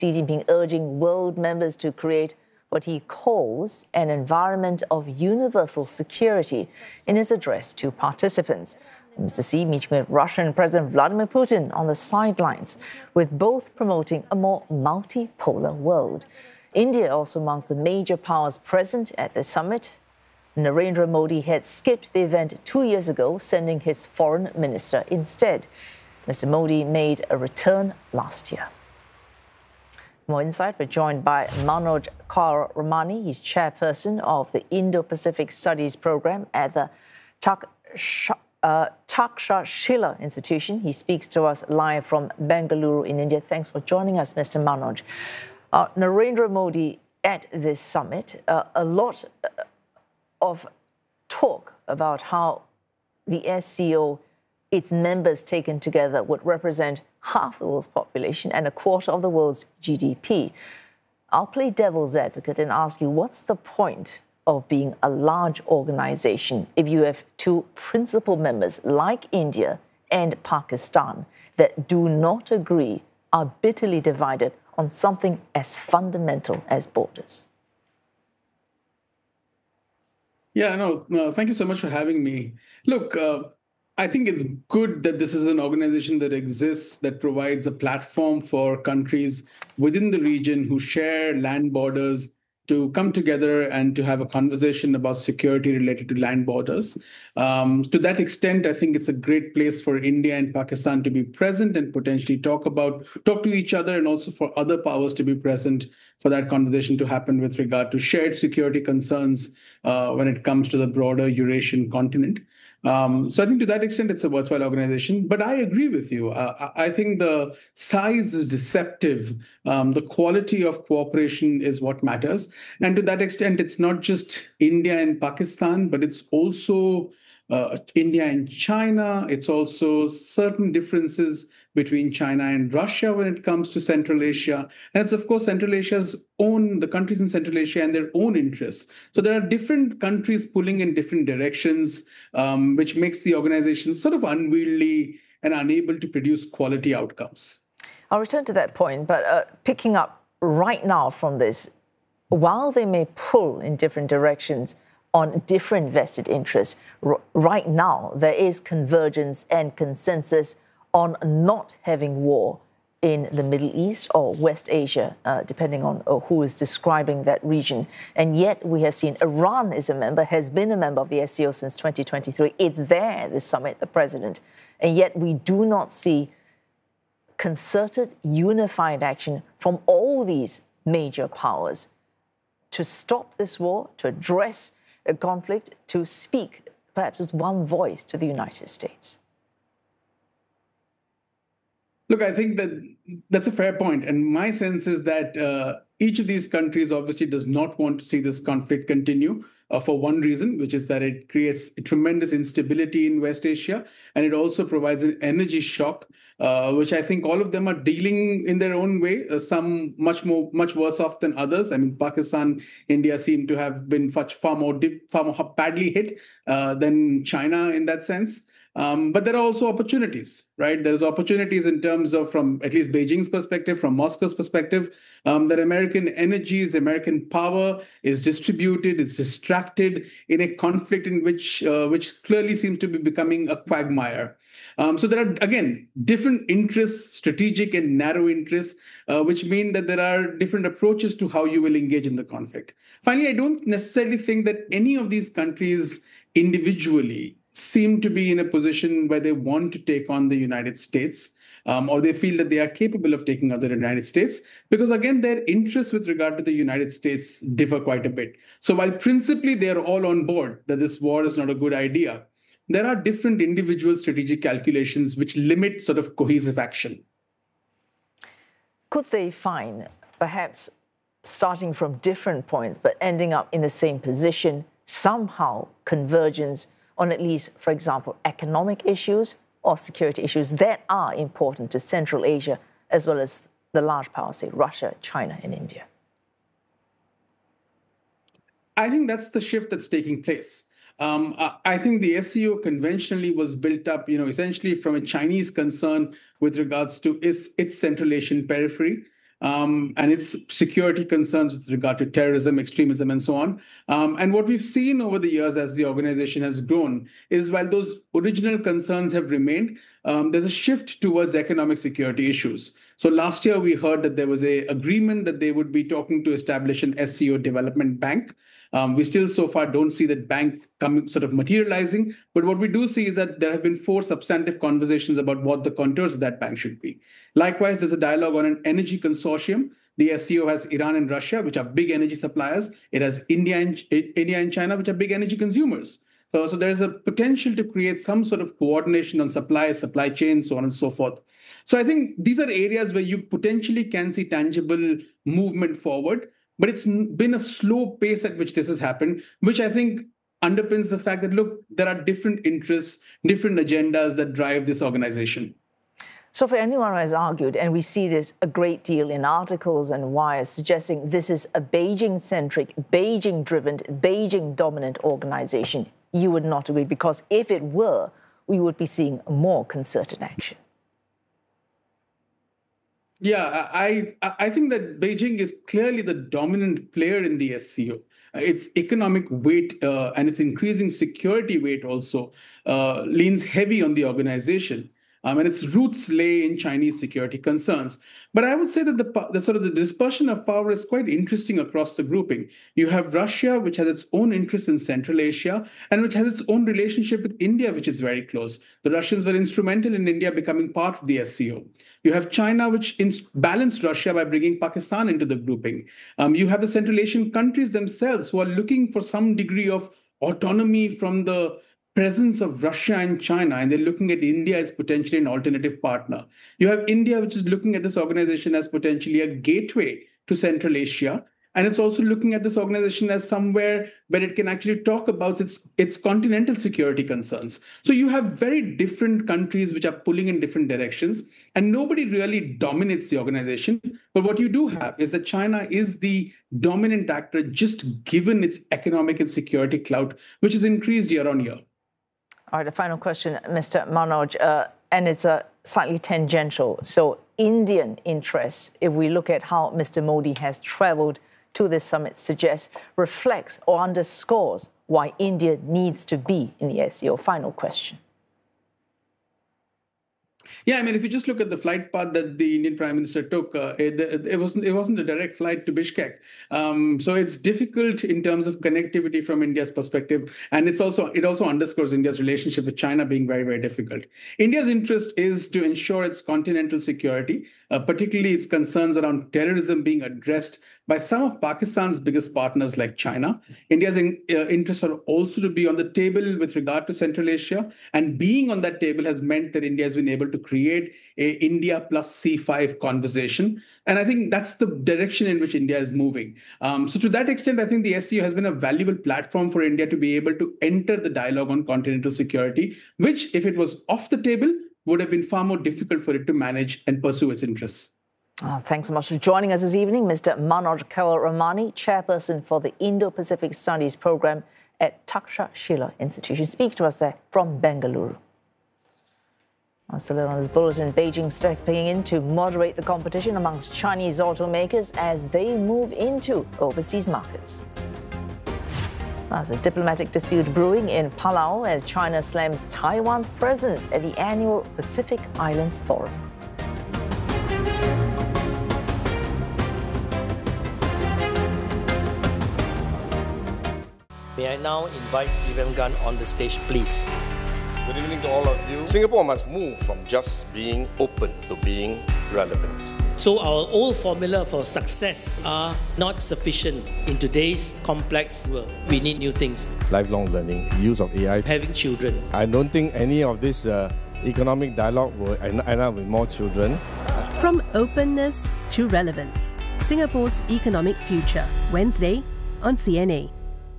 Xi Jinping urging world members to create what he calls an environment of universal security in his address to participants. Mr. Xi meeting with Russian President Vladimir Putin on the sidelines, with both promoting a more multipolar world. India also amongst the major powers present at the summit. Narendra Modi had skipped the event 2 years ago, sending his foreign minister instead. Mr. Modi made a return last year. More insight, we're joined by Manoj Kaur-Ramani. He's chairperson of the Indo-Pacific Studies Program at the Takshashila Institution. He speaks to us live from Bengaluru in India. Thanks for joining us, Mr. Manoj. Narendra Modi at this summit, a lot of talk about how the SCO, its members taken together, would represent half the world's population and a quarter of the world's GDP. I'll play devil's advocate and ask you, what's the point of being a large organization if you have two principal members like India and Pakistan that do not agree, are bitterly divided on something as fundamental as borders? Yeah, no, thank you so much for having me. Look, I think it's good that this is an organization that exists, that provides a platform for countries within the region who share land borders to come together and to have a conversation about security related to land borders. To that extent, I think it's a great place for India and Pakistan to be present and potentially talk to each other, and also for other powers to be present for that conversation to happen with regard to shared security concerns when it comes to the broader Eurasian continent. So I think to that extent, it's a worthwhile organization. But I agree with you. I think the size is deceptive. The quality of cooperation is what matters. And to that extent, it's not just India and Pakistan, but it's also India and China. It's also certain differences between China and Russia when it comes to Central Asia. And it's, of course, the countries in Central Asia and their own interests. So there are different countries pulling in different directions, which makes the organization sort of unwieldy and unable to produce quality outcomes. I'll return to that point, but picking up right now from this, while they may pull in different directions on different vested interests, right now there is convergence and consensus on not having war in the Middle East or West Asia, depending on who is describing that region. And yet we have seen Iran is a member, has been a member of the SCO since 2023. It's there, this summit, the president. And yet we do not see concerted, unified action from all these major powers to stop this war, to address a conflict, to speak perhaps with one voice to the United States. Look, I think that's a fair point. And my sense is that each of these countries obviously does not want to see this conflict continue for one reason, which is that it creates a tremendous instability in West Asia. And it also provides an energy shock, which I think all of them are dealing in their own way, some much worse off than others. I mean, Pakistan, India seem to have been far more badly hit than China in that sense. But there are also opportunities, right? There's opportunities in terms of, from at least Beijing's perspective, from Moscow's perspective, that American energies, American power is distributed, is distracted in a conflict in which clearly seems to be becoming a quagmire. So there are, again, different interests, strategic and narrow interests, which mean that there are different approaches to how you will engage in the conflict. Finally, I don't necessarily think that any of these countries individually seem to be in a position where they want to take on the United States, or they feel that they are capable of taking on the United States, because again, their interests with regard to the United States differ quite a bit. So while principally they are all on board that this war is not a good idea, there are different individual strategic calculations which limit sort of cohesive action. Could they find, perhaps starting from different points, but ending up in the same position, somehow convergence on at least, for example, economic issues or security issues that are important to Central Asia, as well as the large powers, say Russia, China, and India? I think that's the shift that's taking place. I think the SCO conventionally was built up, essentially from a Chinese concern with regards to its Central Asian periphery. and its security concerns with regard to terrorism, extremism, and so on. And what we've seen over the years as the organization has grown is while those original concerns have remained, there's a shift towards economic security issues. So last year, we heard that there was an agreement that they would be talking to establish an SCO development bank. We still so far don't see that bank sort of materializing. But what we do see is that there have been 4 substantive conversations about what the contours of that bank should be. Likewise, there's a dialogue on an energy consortium. The SCO has Iran and Russia, which are big energy suppliers. It has India and China, which are big energy consumers. So there's a potential to create some sort of coordination on supply chain, so on and so forth. So I think these are areas where you potentially can see tangible movement forward. But it's been a slow pace at which this has happened, which I think underpins the fact that, look, there are different interests, different agendas that drive this organization. So for anyone who has argued, and we see this a great deal in articles and wires suggesting this is a Beijing-centric, Beijing-driven, Beijing-dominant organization, you would not agree, because if it were, we would be seeing more concerted action. Yeah, I think that Beijing is clearly the dominant player in the SCO. Its economic weight and its increasing security weight also leans heavy on the organization. And its roots lay in Chinese security concerns. But I would say that the dispersion of power is quite interesting across the grouping. You have Russia, which has its own interests in Central Asia, and which has its own relationship with India, which is very close. The Russians were instrumental in India becoming part of the SCO. You have China, which balanced Russia by bringing Pakistan into the grouping. You have the Central Asian countries themselves who are looking for some degree of autonomy from the presence of Russia and China, and they're looking at India as potentially an alternative partner. You have India, which is looking at this organization as potentially a gateway to Central Asia, and it's also looking at this organization as somewhere where it can actually talk about its continental security concerns. So you have very different countries which are pulling in different directions, and nobody really dominates the organization. But what you do have is that China is the dominant actor, just given its economic and security clout, which has increased year on year. All right, a final question, Mr. Manoj, and it's a slightly tangential. So Indian interests, if we look at how Mr. Modi has traveled to this summit, suggests, reflects or underscores why India needs to be in the SCO. Final question. Yeah, I mean, if you just look at the flight path that the Indian Prime Minister took, it wasn't a direct flight to Bishkek. So it's difficult in terms of connectivity from India's perspective, and it also underscores India's relationship with China being very, very difficult. India's interest is to ensure its continental security, particularly its concerns around terrorism being addressed by some of Pakistan's biggest partners like China. India's interests are also to be on the table with regard to Central Asia, and being on that table has meant that India has been able to create a India plus C5 conversation. And I think that's the direction in which India is moving. So to that extent, I think the SCO has been a valuable platform for India to be able to enter the dialogue on continental security, which, if it was off the table, would have been far more difficult for it to manage and pursue its interests. Thanks so much for joining us this evening, Mr. Manoj Kewalramani, Chairperson for the Indo-Pacific Studies Program at Takshashila Institution. Speak to us there from Bengaluru. Still on this bulletin, Beijing stepping in to moderate the competition amongst Chinese automakers as they move into overseas markets. There's a diplomatic dispute brewing in Palau as China slams Taiwan's presence at the annual Pacific Islands Forum. May I now invite Ivan Gunn on the stage, please. Good evening to all of you. Singapore must move from just being open to being relevant. So our old formula for success are not sufficient in today's complex world. We need new things. Lifelong learning, use of AI. Having children. I don't think any of this economic dialogue will end up with more children. From openness to relevance, Singapore's economic future. Wednesday on CNA.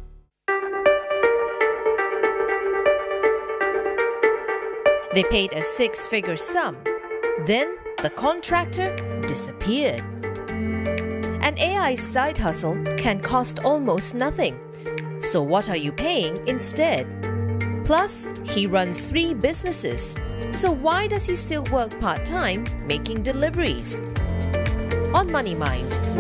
They paid a six-figure sum. Then the contractor disappeared. An AI side hustle can cost almost nothing. So what are you paying instead? Plus, he runs 3 businesses. So why does he still work part-time making deliveries? on Money Mind